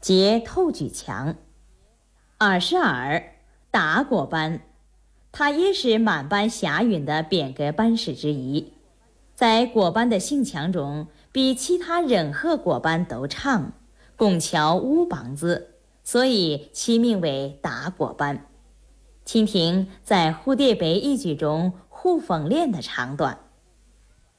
节透举强。尔是尔，达果班，他也是满班侠允的匾额班士之一，在果班的姓强中，比其他任何果班都长，共桥5梆子，所以其名为达果班。请听在蝴蝶杯一句中护凤链的长短。